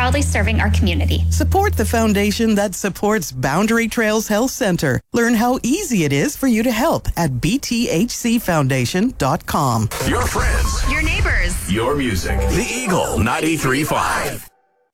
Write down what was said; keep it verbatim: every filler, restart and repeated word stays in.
proudly serving our community. Support the foundation that supports Boundary Trails Health Center. Learn how easy it is for you to help at b t h c foundation dot com. Your friends. Your neighbors. Your music. The Eagle ninety-three point five.